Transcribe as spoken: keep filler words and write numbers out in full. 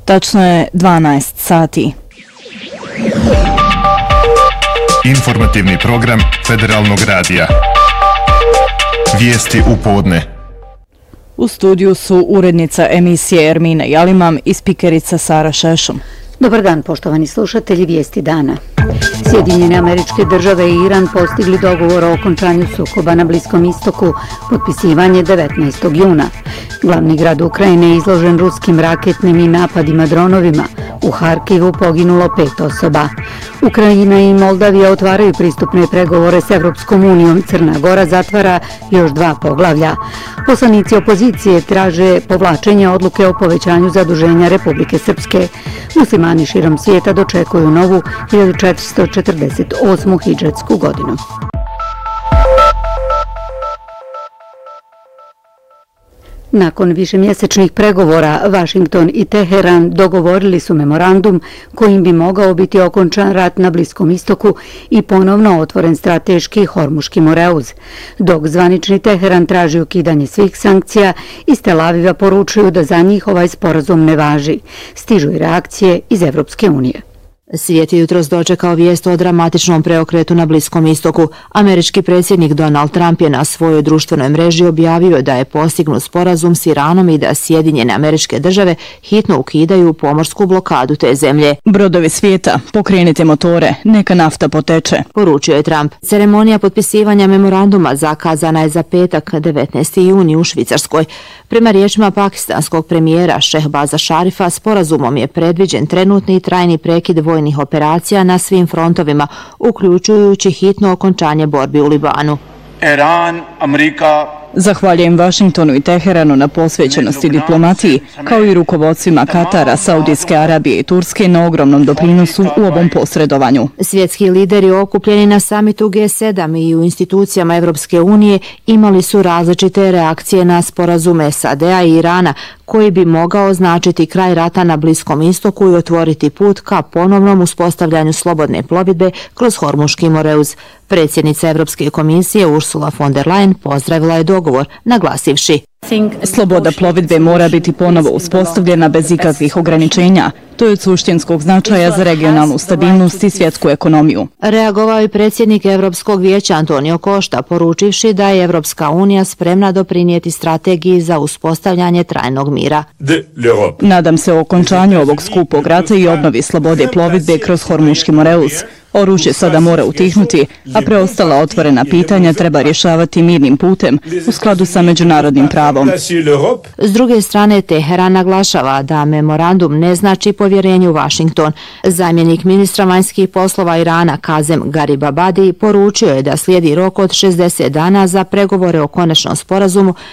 Tačno je dvanaest sati. Informativni program Federalnog radija. Vijesti u podne. U studiju su urednica emisije Ermina Jalimam i spikerica Sara Šešum. Dobar dan, poštovani slušatelji, vijesti dana. Sjedinjene Američke Države i Iran postigli dogovor o okončanju sukoba na Bliskom istoku, potpisivanje devetnaestog juna. Glavni grad Ukrajine je izložen ruskim raketnim i napadima dronovima. U Harkivu poginulo pet osoba. Ukrajina i Moldavija otvaraju pristupne pregovore s Evropskom unijom. Crna Gora zatvara još dva poglavlja. Poslanici opozicije traže povlačenje odluke o povećanju zaduženja Republike Srpske. Muslimani širom svijeta dočekuju novu hiljadu četiristo četrdeset osmu hidžetsku godinu. Nakon višemjesečnih pregovora, Vašington i Teheran dogovorili su memorandum kojim bi mogao biti okončan rat na Bliskom istoku i ponovno otvoren strateški Hormuški moreuz. Dok zvanični Teheran traži ukidanje svih sankcija, iz Tel Aviva poručuju da za njih ovaj sporazum ne važi. Stižu i reakcije iz Evropske unije. Svijet je jutros dočekao vijest o dramatičnom preokretu na Bliskom istoku. Američki predsjednik Donald Trump je na svojoj društvenoj mreži objavio da je postignut sporazum s Iranom i da Sjedinjene Američke Države hitno ukidaju pomorsku blokadu te zemlje. Brodovi svijeta, pokrenite motore, neka nafta poteče, poručio je Trump. Ceremonija potpisivanja memoranduma zakazana je za petak devetnaesti juni u Švicarskoj. Prema riječima pakistanskog premijera Šehbaza Šarifa, sporazumom je predviđen trenutni i trajni prekid vojnih operacija na svim frontovima, uključujući hitno okončanje borbi u Libanu. Iran, Amerika... Zahvaljujem Vašingtonu i Teheranu na posvećenosti diplomatiji, kao i rukovodstvima Katara, Saudijske Arabije i Turske na ogromnom doprinosu u ovom posredovanju. Svjetski lideri okupljeni na samitu G sedam i u institucijama Evropske unije imali su različite reakcije na sporazum S A D-a i Irana, koji bi mogao značiti kraj rata na Bliskom istoku i otvoriti put ka ponovnom uspostavljanju slobodne plovidbe kroz Hormuški moreuz. Predsjednica Evropske komisije Ursula von der Leyen pozdravila je dogovor, naglasivši: sloboda plovidbe mora biti ponovo uspostavljena bez ikakvih ograničenja. To je od suštinskog značaja za regionalnu stabilnost i svjetsku ekonomiju. Reagovao je predsjednik Evropskog vijeća Antonio Costa, poručivši da je Evropska unija spremna doprinijeti strategiji za uspostavljanje trajnog mira. Nadam se o okončanju ovog skupog rata i obnovi slobode plovidbe kroz Hormuški moreuz. Oružje sada mora utihnuti, a preostala otvorena pitanja treba rješavati mirnim putem u skladu sa međunarodnim pravom. S druge strane, Teheran naglašava da memorandum ne znači povjerenje u Vašington. Zamjenik ministra vanjskih poslova Irana Kazem Garibabadi poručio je da slijedi rok od šezdeset dana za pregovore o konačnom sporazumu